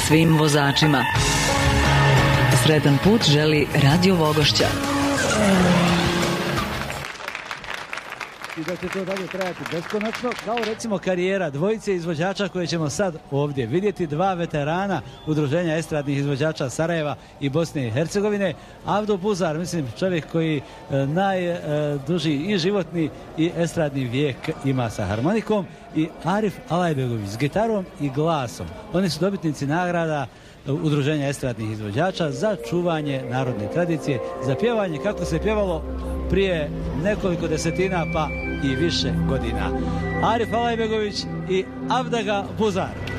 svim vozačima. Sretan put želi Radio Vogošća. I da će to dalje trajati beskonačno, kao recimo karijera dvojice izvođača koje ćemo sad ovdje vidjeti, dva veterana Udruženja estradnih izvođača Sarajeva i Bosne i Hercegovine. Avdo Buzar, mislim čovjek koji najduži i životni i estradni vijek ima sa harmonikom, i Arif Alajbegović s gitarom i glasom. Oni su dobitnici nagrada Udruženja estradnih izvođača za čuvanje narodne tradicije, za pjevanje kako se pjevalo prije nekoliko desetina pa i više godina. Arif Alajbegović i Avdaga Buzar.